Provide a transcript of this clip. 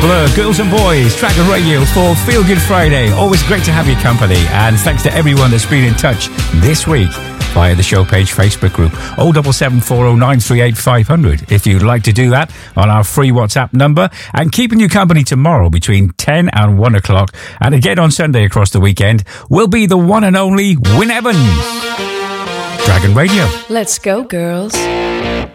Blur, Girls and Boys, Dragon Radio for Feel Good Friday. Always great to have your company, and thanks to everyone that's been in touch this week via the show page Facebook group 07740938500 if you'd like to do that on our free WhatsApp number. And keeping you company tomorrow between 10 and 1 o'clock, and again on Sunday across the weekend, will be the one and only Wyn Evans. Dragon Radio. Let's go, girls.